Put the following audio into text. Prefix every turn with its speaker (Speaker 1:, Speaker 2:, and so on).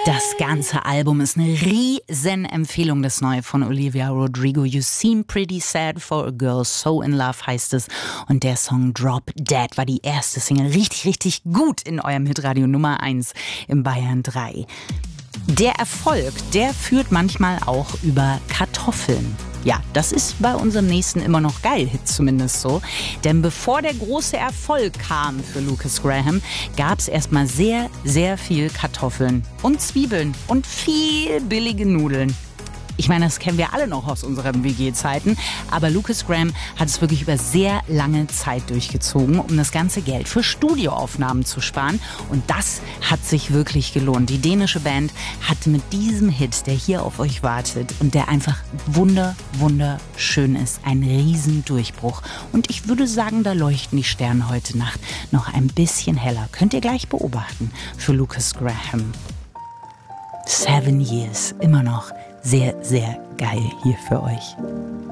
Speaker 1: Das ganze Album ist eine riesen Empfehlung, das neue von Olivia Rodrigo. You Seem Pretty Sad for a Girl So in Love heißt es. Und der Song Drop Dead war die erste Single. Richtig, richtig gut in eurem Hitradio Nummer 1 im Bayern 3. Der Erfolg, der führt manchmal auch über Kartoffeln. Ja, das ist bei unserem nächsten Immer noch geil Hit zumindest so. Denn bevor der große Erfolg kam für Lukas Graham, gab es erstmal sehr, sehr viel Kartoffeln und Zwiebeln und viel billige Nudeln. Ich meine, das kennen wir alle noch aus unseren WG-Zeiten. Aber Lukas Graham hat es wirklich über sehr lange Zeit durchgezogen, um das ganze Geld für Studioaufnahmen zu sparen. Und das hat sich wirklich gelohnt. Die dänische Band hatte mit diesem Hit, der hier auf euch wartet und der einfach wunderschön ist, einen riesen Durchbruch. Und ich würde sagen, da leuchten die Sterne heute Nacht noch ein bisschen heller. Könnt ihr gleich beobachten für Lukas Graham. 7 Years, immer noch sehr, sehr geil hier für euch.